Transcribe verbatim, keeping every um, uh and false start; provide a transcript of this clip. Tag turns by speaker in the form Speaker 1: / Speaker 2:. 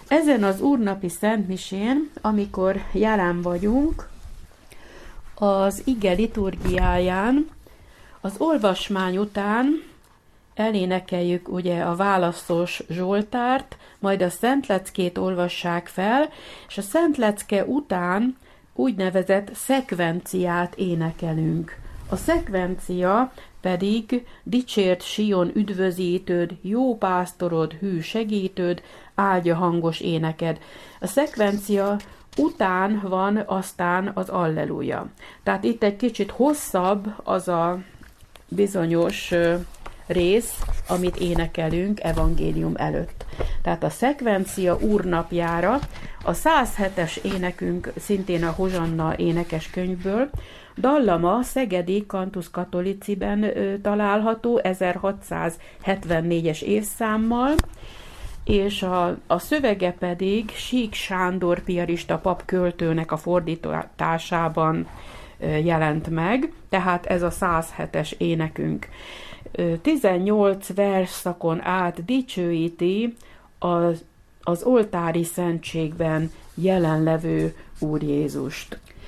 Speaker 1: Ezen az úrnapi szentmisén, amikor jelen vagyunk, az ige liturgiáján, az olvasmány után elénekeljük ugye a válaszos Zsoltárt, majd a Szentleckét olvassák fel, és a Szentlecke után úgynevezett szekvenciát énekelünk. A szekvencia pedig dicsért Sion üdvözítőd, jó pásztorod, hű segítőd, áldja hangos éneked. A szekvencia után van aztán az Alleluja. Tehát itt egy kicsit hosszabb az a bizonyos rész, amit énekelünk evangélium előtt. Tehát a szekvencia úrnapjára a száz hetes énekünk szintén a Hozsanna énekeskönyvből, dallama szegedi Cantus Catholiciben ö, található ezerhatszázhetvennégyes évszámmal, és a, a szövege pedig Sík Sándor piarista pap költőnek a fordításában ö, jelent meg, tehát ez a száz hetes énekünk. tizennyolc versszakon át dicsőíti az, az oltári szentségben jelenlevő Úr Jézust.